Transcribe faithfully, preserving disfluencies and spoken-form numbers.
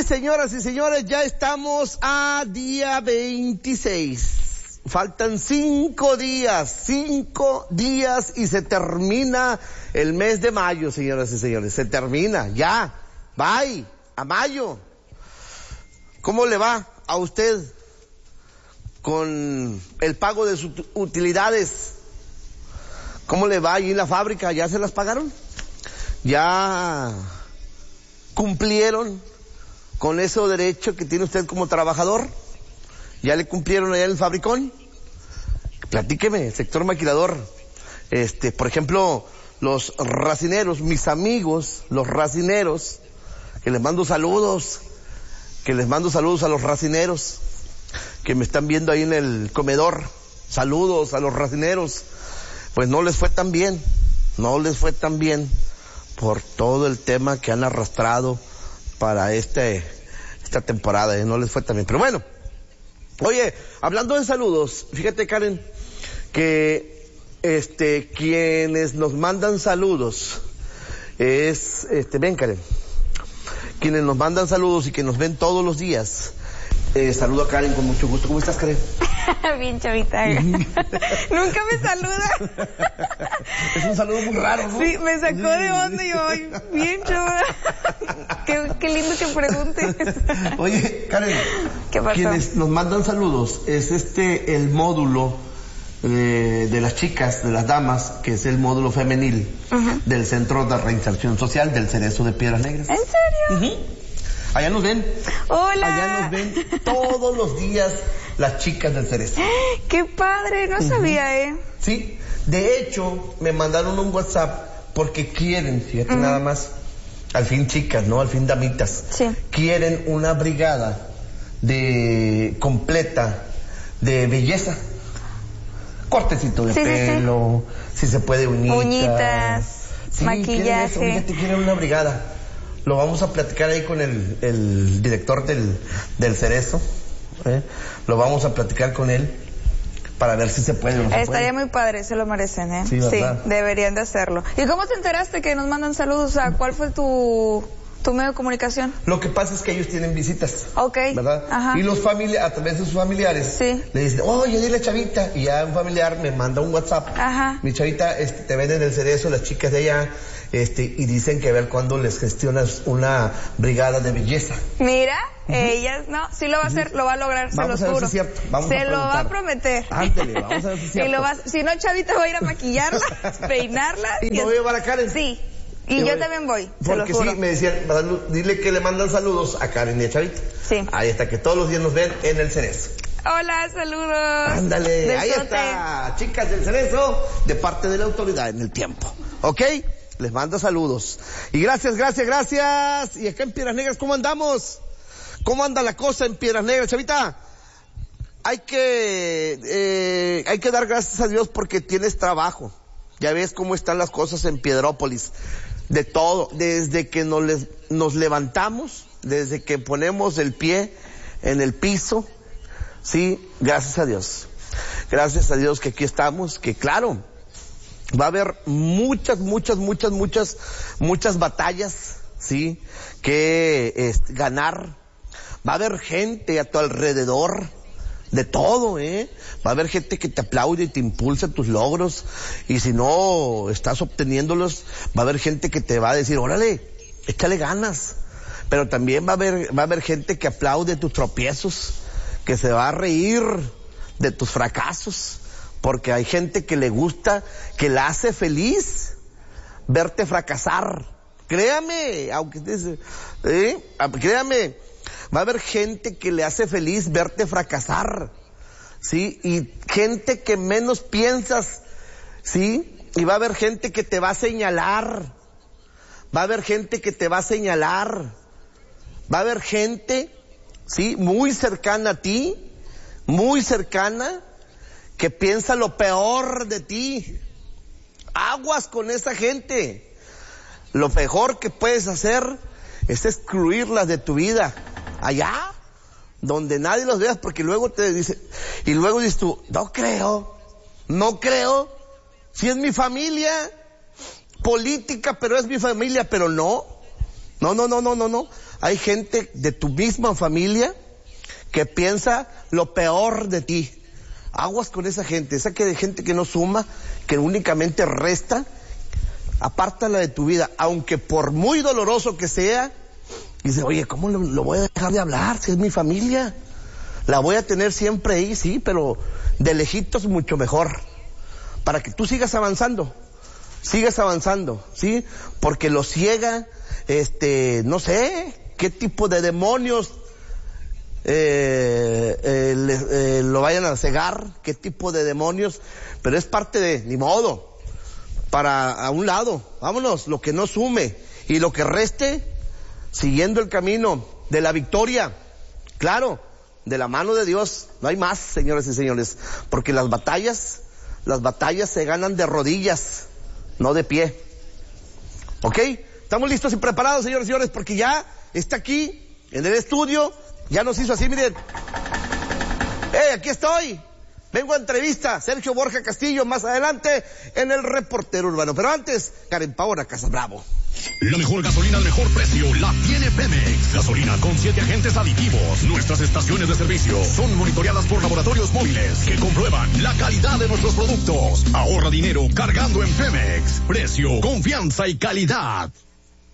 señoras y señores, ya estamos a día veintiséis. Faltan cinco días, cinco días y se termina el mes de mayo, señoras y señores. Se termina, ya. Bye, a mayo. ¿Cómo le va a usted con el pago de sus utilidades? ¿Cómo le va ahí en la fábrica? ¿Ya se las pagaron? ¿Ya cumplieron con ese derecho que tiene usted como trabajador? ¿Ya le cumplieron allá en el fabricón? Platíqueme, sector maquilador. Este, por ejemplo, los racineros, mis amigos, los racineros, que les mando saludos, que les mando saludos a los racineros, que me están viendo ahí en el comedor. Saludos a los racineros. Pues no les fue tan bien, no les fue tan bien por todo el tema que han arrastrado para este, esta temporada, ¿eh? No les fue tan bien. Pero bueno, oye, hablando de saludos, fíjate, Karen, que este, quienes nos mandan saludos es, este, ven, Karen, quienes nos mandan saludos y que nos ven todos los días. Eh, saludo a Karen con mucho gusto. ¿Cómo estás, Karen? Bien chavita. Nunca me saluda. Es un saludo muy raro, ¿no? Sí, me sacó de onda y yo, ay, bien chava. Qué, qué lindo que preguntes. Oye, Karen, ¿qué pasó? Quienes nos mandan saludos es este el módulo de, de las chicas, de las damas, que es el módulo femenil uh-huh. del Centro de Reinserción Social del Cerezo de Piedras Negras. ¿En serio? Uh-huh. Allá nos ven. Hola. Allá nos ven todos los días las chicas del Cerezo. ¡Qué padre! No uh-huh. sabía, ¿eh? Sí. De hecho, me mandaron un WhatsApp porque quieren, fíjate uh-huh. nada más, al fin chicas, ¿no? Al fin damitas. Sí. Quieren una brigada de completa de belleza. Cortecito de sí, pelo, sí, sí. si se puede uñitas. Uñitas, sí, maquillaje. Quieren eso, fíjate, quieren una brigada. Lo vamos a platicar ahí con el, el director del, del Cerezo, ¿eh? Lo vamos a platicar con él para ver si se puede o no se Estaría puede. muy padre, se lo merecen, ¿eh? Sí, ¿verdad? Sí, deberían de hacerlo. ¿Y cómo te enteraste que nos mandan saludos? O sea, ¿cuál fue tu, tu medio de comunicación? Lo que pasa es que ellos tienen visitas. Ok. ¿Verdad? Ajá. Y los familiares, a través de sus familiares, sí. le dicen, oye, dile chavita. Y ya un familiar me manda un WhatsApp. Ajá. Mi chavita, este, te ven en el Cerezo, las chicas de allá, este, y dicen que a ver cuándo les gestionas una brigada de belleza. Mira, uh-huh. ellas, no, sí lo va a hacer, lo va a lograr, vamos se lo juro. Si es cierto. Vamos se a lo va a prometer. Ándale, vamos a ver si es cierto. Y lo va, si no, chavita va a ir a maquillarlas, peinarlas. Y, y me voy a llevar a Karen. Sí. Y yo también voy, se Porque lo juro. sí, me decían, dile que le mandan saludos a Karen y a Chavita. Sí. Ahí está, que todos los días nos ven en el Cerezo. Hola, saludos. Ándale, Besote. Ahí está, chicas del Cerezo, de parte de la autoridad en el tiempo. ¿Ok? Les mando saludos. Y gracias, gracias, gracias. Y acá en Piedras Negras, ¿cómo andamos? ¿Cómo anda la cosa en Piedras Negras, Chavita? Hay que, eh, hay que dar gracias a Dios porque tienes trabajo. Ya ves cómo están las cosas en Piedrópolis. De todo, desde que nos, les, nos levantamos, desde que ponemos el pie en el piso, sí, gracias a Dios. Gracias a Dios que aquí estamos, que claro, va a haber muchas, muchas, muchas, muchas, muchas batallas, sí, que es, ganar. Va a haber gente a tu alrededor, de todo, ¿eh? Va a haber gente que te aplaude y te impulsa tus logros, y si no estás obteniéndolos, va a haber gente que te va a decir, órale, échale ganas. Pero también va a haber, va a haber gente que aplaude tus tropiezos, que se va a reír de tus fracasos, porque hay gente que le gusta, que la hace feliz verte fracasar. Créame, aunque estés, ¿eh? Créame. Va a haber gente que le hace feliz verte fracasar, ¿sí? Y gente que menos piensas, ¿sí? Y va a haber gente que te va a señalar. Va a haber gente que te va a señalar. Va a haber gente, ¿sí? Muy cercana a ti, muy cercana, que piensa lo peor de ti. Aguas con esa gente. Lo mejor que puedes hacer es excluirlas de tu vida. Allá, donde nadie los veas, porque luego te dice, y luego dices tú, no creo, no creo, si es mi familia política, pero es mi familia, pero no, No, no, no, no, no, no. Hay gente de tu misma familia que piensa lo peor de ti. Aguas con esa gente, esa que gente que no suma, que únicamente resta. Apártala de tu vida, aunque por muy doloroso que sea. Dice, oye, ¿cómo lo, lo voy a dejar de hablar si es mi familia? La voy a tener siempre ahí, sí, pero de lejitos mucho mejor. Para que tú sigas avanzando, sigas avanzando, ¿sí? Porque lo ciega, este, no sé, qué tipo de demonios eh, eh, le, eh, lo vayan a cegar, qué tipo de demonios, pero es parte de, ni modo, para a un lado, vámonos, lo que no sume, y lo que reste, siguiendo el camino de la victoria, claro, de la mano de Dios, no hay más, señores y señores, porque las batallas, las batallas se ganan de rodillas, no de pie. ¿Ok? Estamos listos y preparados, señores y señores, porque ya está aquí, en el estudio, ya nos hizo así, miren. ¡Eh, aquí estoy! Vengo a entrevista, Sergio Borja Castillo, más adelante en el Reportero Urbano. Pero antes, Karen Paola Casabravo. La mejor gasolina al mejor precio la tiene Pemex. Gasolina con siete agentes aditivos. Nuestras estaciones de servicio son monitoreadas por laboratorios móviles que comprueban la calidad de nuestros productos. Ahorra dinero cargando en Pemex. Precio, confianza y calidad.